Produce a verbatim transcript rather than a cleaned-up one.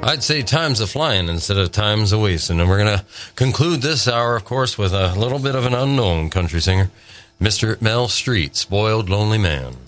I'd say time's a flying instead of time's a wasting. And we're going to conclude this hour, of course, with a little bit of an unknown country singer, Mister Mel Street, Spoiled Lonely Man.